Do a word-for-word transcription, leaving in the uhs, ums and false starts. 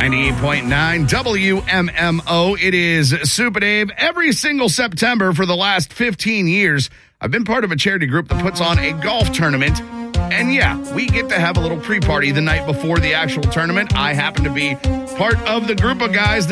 ninety-eight point nine W M M O. It is Super Dave. Every single September for the last fifteen years, I've been part of a charity group that puts on a golf tournament. And yeah, we get to have a little pre-party the night before the actual tournament. I happen to be part of the group of guys that